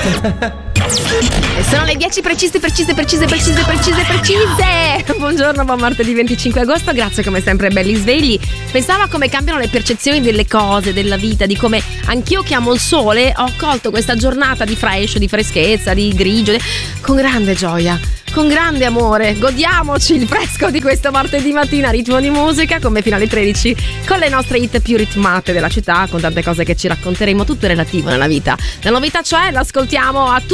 E sono le 10 precise. Buongiorno, buon martedì 25 agosto. Grazie come sempre, belli svegli. Pensavo a come cambiano le percezioni delle cose, della vita, di come anch'io che amo il sole ho colto questa giornata di fresh, di freschezza, di grigio, con grande gioia, con grande amore. Godiamoci il fresco di questo martedì mattina, ritmo di musica come fino alle 13 con le nostre hit più ritmate della città, con tante cose che ci racconteremo, tutto relativo nella vita. La novità cioè l'ascoltiamo a tutti